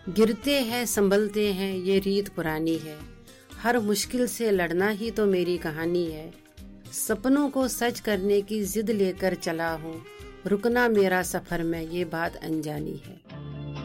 गिरते हैं संभलते हैं ये रीत पुरानी है, हर मुश्किल से लड़ना ही तो मेरी कहानी है। सपनों को सच करने की जिद लेकर चला हूँ, रुकना मेरा सफर में ये बात अनजानी है।